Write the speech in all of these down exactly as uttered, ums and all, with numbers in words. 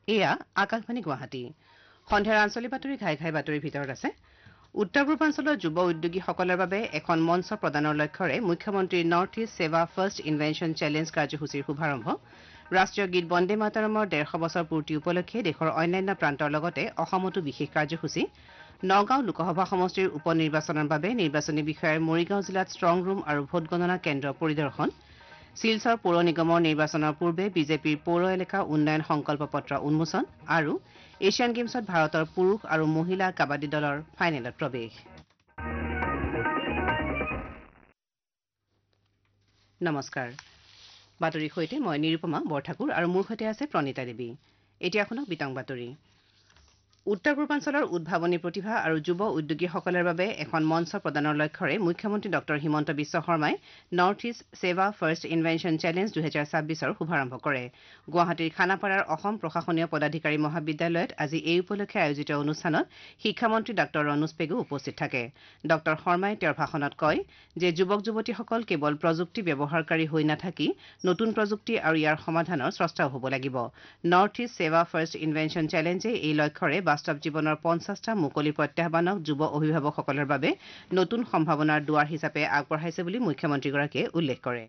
এয়া আকাশবাণী গুৱাহাটী সন্ধিয়াৰ আঞ্চলিক বাতৰি ঘাই ঘাই বাতৰিৰ ভিতৰত আছে উত্তৰ পূৰ্বাঞ্চলৰ যুৱ উদ্যোগীসকলৰ বাবে এখন মঞ্চ প্ৰদানৰ লক্ষ্যৰে মুখ্যমন্ত্ৰী নৰ্থ ইষ্ট সেৱা ফাৰ্ষ্ট ইনভেনশ্যন চেলেঞ্জ কাৰ্যসূচীৰ শুভাৰম্ভ ৰাষ্ট্ৰীয় গীত বন্দে মাতৰমৰ ডেৰশ বছৰ পূৰ্তি উপলক্ষে দেশৰ অন্যান্য প্ৰান্তৰ লগতে অসমতো বিশেষ কাৰ্যসূচী নগাঁও লোকসভা সমষ্টিৰ উপ নিৰ্বাচনৰ বাবে নিৰ্বাচনী বিষয়াৰ মৰিগাঁও জিলাত ষ্ট্ৰং ৰুম আৰু ভোটগণনা কেন্দ্ৰ পৰিদৰ্শন শিলচৰ পৌৰ নিগমৰ নিৰ্বাচনৰ পূৰ্বে বিজেপিৰ পৌৰ এলেকা উন্নয়ন সংকল্প পত্ৰ উন্মোচন আৰু এছিয়ান গেমছত ভাৰতৰ পুৰুষ আৰু মহিলা কাবাডী দলৰ ফাইনেলত প্ৰৱেশ নমস্কাৰ বাতৰিৰ সৈতে মই নিৰুপমা বৰঠাকুৰ আৰু মোৰ সৈতে আছে প্ৰণীতা দেৱী এতিয়া শুনক বিতং বাতৰি উত্তৰ পূৰ্বাঞ্চলৰ উদ্ভাৱনী প্ৰতিভা আৰু যুৱ উদ্যোগীসকলৰ বাবে এখন মঞ্চ প্ৰদানৰ লক্ষ্যৰে মুখ্যমন্ত্ৰী ডঃ হিমন্ত বিশ্ব শৰ্মাই নৰ্থ ইষ্ট সেৱা ফাৰ্ষ্ট ইনভেনশ্যন চেলেঞ্জ দুহেজাৰ ছাব্বিছৰ শুভাৰম্ভ কৰে গুৱাহাটীৰ খানাপাৰাৰ অসম প্ৰশাসনীয় পদাধিকাৰী মহাবিদ্যালয়ত আজি এই উপলক্ষে আয়োজিত অনুষ্ঠানত শিক্ষামন্ত্ৰী ডাঃ ৰণোজ পেগু উপস্থিত থাকে ডাঃ শৰ্মাই তেওঁৰ ভাষণত কয় যে যুৱক যুৱতীসকল কেৱল প্ৰযুক্তি ব্যৱহাৰকাৰী হৈ নাথাকি নতুন প্ৰযুক্তি আৰু ইয়াৰ সমাধানৰ স্ৰষ্টাও হ'ব লাগিব নৰ্থ ইষ্ট সেৱা ফাৰ্ষ্ট ইনভেনশ্যন চেলেঞ্জে এই লক্ষ্যৰে বাস্তৱ জীৱনৰ পঞ্চাছটা মুকলি প্ৰত্যাহ্বানক যুৱ অভিভাৱকসকলৰ বাবে নতুন সম্ভাৱনাৰ দুৱাৰ হিচাপে আগবঢ়াইছে বুলি মুখ্যমন্ত্ৰীগৰাকীয়ে উল্লেখ কৰে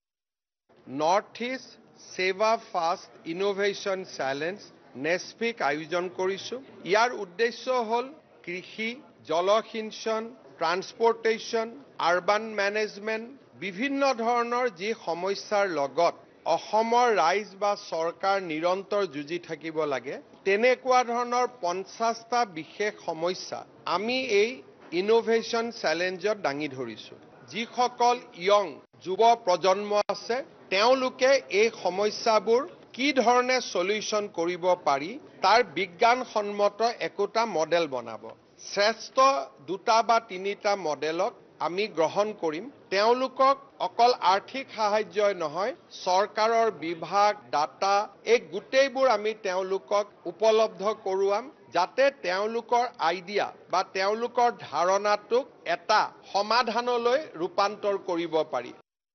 নৰ্থ ইষ্ট সেৱা ফাৰ্ষ্ট ইনোভেশ্যন চেলেঞ্জ নেছফিক আয়োজন কৰিছোঁ ইয়াৰ উদ্দেশ্য হ'ল কৃষি জলসিঞ্চন ট্ৰান্সপৰ্টেশ্যন আৰবান মেনেজমেণ্ট বিভিন্ন ধৰণৰ যি সমস্যাৰ লগত অসমৰ ৰাইজ বা চৰকাৰ নিৰন্তৰ যুঁজি থাকিব লাগে তেনেকুৱা ধৰণৰ পঞ্চাছটা বিশেষ সমস্যা আমি এই ইনোভেশ্যন চেলেঞ্জত দাঙি ধৰিছোঁ যিসকল ইয়ং যুৱ প্ৰজন্ম আছে তেওঁলোকে এই সমস্যাবোৰ কি ধৰণে সলিউশন কৰিব পাৰি তাৰ বিজ্ঞানসন্মত একোটা মডেল বনাব শ্ৰেষ্ঠ দুটা বা তিনিটা মডেলক আমি গ্ৰহণ কৰিম তেওঁলোকক অকল আৰ্থিক সাহায্যই নহয় চৰকাৰৰ বিভাগ ডাটা এই গোটেইবোৰ আমি তেওঁলোকক উপলব্ধ কৰোৱাম যাতে তেওঁলোকৰ আইডিয়া বা তেওঁলোকৰ ধাৰণাটোক এটা সমাধানলৈ ৰূপান্তৰ কৰিব পাৰি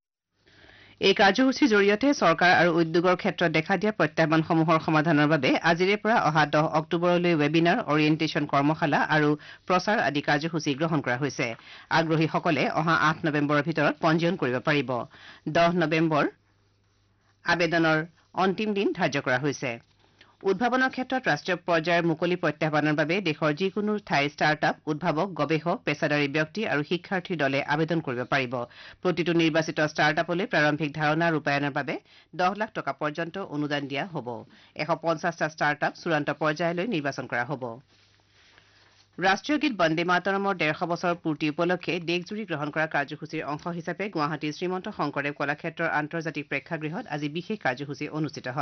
এই কাৰ্যসূচীৰ জৰিয়তে চৰকাৰ আৰু উদ্যোগৰ ক্ষেত্ৰত দেখা দিয়া প্ৰত্যাহ্বানসমূহৰ সমাধানৰ বাবে আজিৰে পৰা অহা দহ অক্টোবৰলৈ ৱেবিনাৰ অৰিয়েণ্টেশ্যন কৰ্মশালা আৰু প্ৰচাৰ আদি কাৰ্যসূচী গ্ৰহণ কৰা হৈছে আগ্ৰহীসকলে অহা আঠ নৱেম্বৰৰ ভিতৰত পঞ্জীয়ন কৰিব পাৰিব দহ নৱেম্বৰ আবেদনৰ অন্তিম দিন ধাৰ্য কৰা হৈছে উদ্ভাৱনৰ ক্ষেত্ৰত ৰাষ্ট্ৰীয় পৰ্যায়ৰ মুকলি প্ৰত্যাহ্বানৰ বাবে দেশৰ যিকোনো ঠাইৰ ষ্টাৰ্টআপ উদ্ভাৱক গৱেষক পেছাদাৰী ব্যক্তি আৰু শিক্ষাৰ্থীৰ দলে আবেদন কৰিব পাৰিব প্ৰতিটো নিৰ্বাচিত ষ্টাৰ্টআপলৈ প্ৰাৰম্ভিক ধাৰণা ৰূপায়ণৰ বাবে দহ লাখ টকা পৰ্যন্ত অনুদান দিয়া হ'ব এশ পঞ্চাছটা ষ্টাৰ্টআপ চূড়ান্ত পৰ্যায়লৈ নিৰ্বাচন কৰা হ'ব ৰাষ্ট্ৰীয় গীত বন্দে মাতৰমৰ ডেৰশ বছৰ পূৰ্তি উপলক্ষে দেশজুৰি গ্ৰহণ কৰা কাৰ্যসূচীৰ অংশ হিচাপে গুৱাহাটীৰ শ্ৰীমন্ত শংকৰদেৱ কলাক্ষেত্ৰৰ আন্তৰ্জাতিক প্ৰেক্ষাগৃহত আজি বিশেষ কাৰ্যসূচী অনুষ্ঠিত হয়